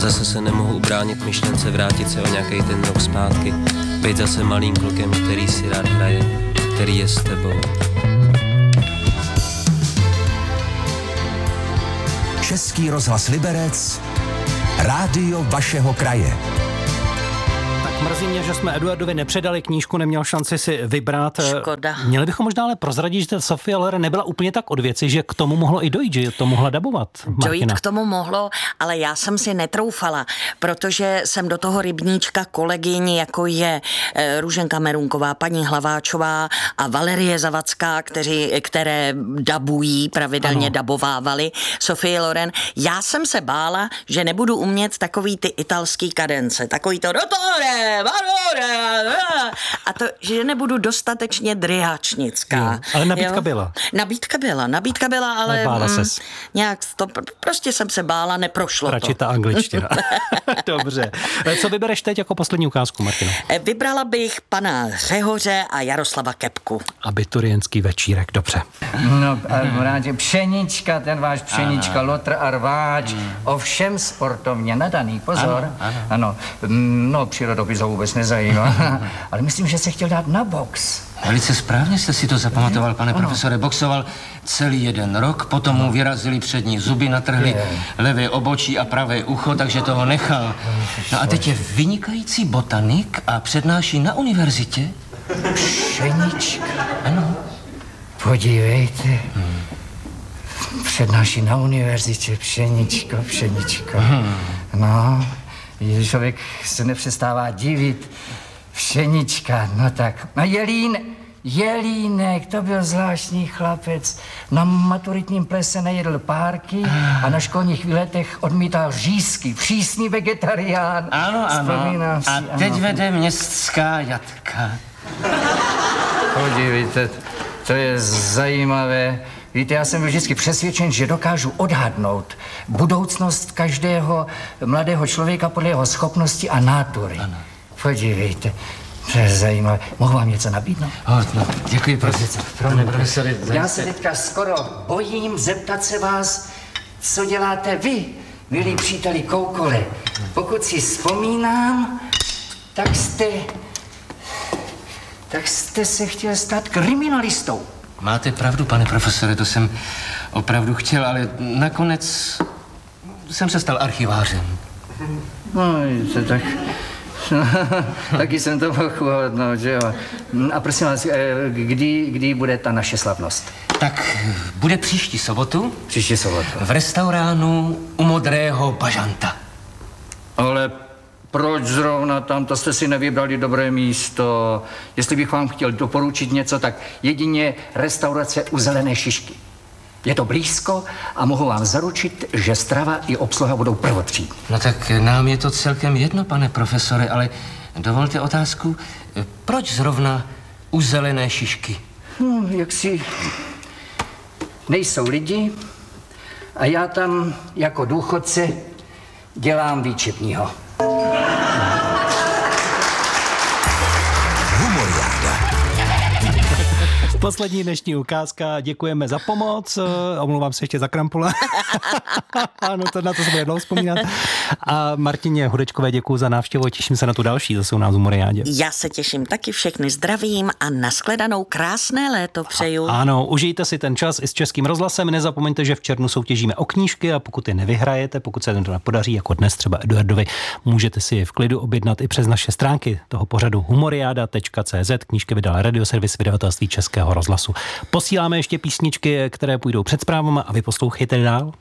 Zase se nemohu ubránit myšlence vrátit se o nějaký ten rok zpátky. Být zase malým klukem, který si rád hraje, který je s tebou. Český rozhlas Liberec, rádio vašeho kraje. Mrzí mě, že jsme Eduardovi nepředali knížku, neměl šanci si vybrat. Škoda. Měli bychom možná ale prozradit, že ta Sophie Loren nebyla úplně tak od věci, že k tomu mohlo i dojít, že to mohla dabovat. Martina. Dojít k tomu mohlo, ale já jsem si netroufala, protože jsem do toho rybníčka kolegyň, jako je Růženka Merunková, paní Hlaváčová a Valerie Zavacká, které dabují, pravidelně dabovávali Sophie Loren. Já jsem se bála, že nebudu umět takový ty italský kadence, takový to a to, že nebudu dostatečně dryhačnická. Jo, ale nabídka byla. Nabídka byla, ale bála ses. Nějak to, prostě jsem se bála, neprošlo Radši ta angličtina. Dobře. Co vybereš teď jako poslední ukázku, Martino? Vybrala bych pana Řehoře a Jaroslava Kepku. Abiturientský večírek, dobře. No, rádi, pšenička, ten váš pšenička, lotr a rváč, ovšem sportovně nadaný, pozor. Ano. No, přírodopis ho vůbec nezajímá, ale myslím, že se chtěl dát na box. Velice správně jste si to zapamatoval, pane profesore. Boxoval celý 1 rok, potom mu vyrazili přední zuby, natrhli levé obočí a pravé ucho, takže toho nechal. No a teď je vynikající botanik a přednáší na univerzitě. Pšenička? Ano. Podívejte. Přednáší na univerzitě, pšenička. No, člověk se nepřestává divit. Pšenička, no tak. A Jelínek, to byl zvláštní chlapec. Na maturitním plese nejedl párky a na školních výletech odmítal řízky. Přísný vegetarián. Ano. Vzpomínám si, a teď vede městská jatka. Podívejte, to je zajímavé. Víte, já jsem byl vždycky přesvědčen, že dokážu odhadnout budoucnost každého mladého člověka podle jeho schopnosti a nátury. Ano. Podívejte, to je zajímavé. Mohu vám něco nabídnout? No, děkuji, pane profesore. Já se teďka skoro bojím zeptat se vás, co děláte vy, milí příteli Koukole. Pokud si vzpomínám, tak jste se chtěl stát kriminalistou. Máte pravdu, pane profesore, to jsem opravdu chtěl, ale nakonec jsem se stal archivářem. No, tak... Taky jsem to mohl hodnout, že jo. A prosím vás, kdy bude ta naše slavnost? Tak bude příští sobotu. Příští sobotu. V restauránu u Modrého bažanta. Ale proč zrovna tam? To jste si nevybrali dobré místo. Jestli bych vám chtěl doporučit něco, tak jedině restaurace u Zelené šišky. Je to blízko a mohu vám zaručit, že strava i obsluha budou prvotřídní. No tak nám je to celkem jedno, pane profesore, ale dovolte otázku, proč zrovna u Zelené šišky? Jaksi nejsou lidi a já tam jako důchodce dělám výčepního. Poslední dnešní ukázka, děkujeme za pomoc, omlouvám se ještě za krampule. Ano, to na to se bude jednou vzpomínat. A Martině Hudečkové děkuju za návštěvu, těším se na tu další, zase u nás v Humoriádě. Já se těším taky, všechny zdravím a nashledanou, krásné léto přeju. Ano, užijte si ten čas i s Českým rozhlasem, nezapomeňte, že v červnu soutěžíme o knížky a pokud je nevyhrajete, pokud se to nepodaří, jako dnes třeba Eduardovi, můžete si je v klidu objednat i přes naše stránky toho pořadu humoriada.cz. Knížky vydal Radioservis vydavatelství Českého rozhlasu. Posíláme ještě písničky, které půjdou před zprávami a vy poslouchejte dál.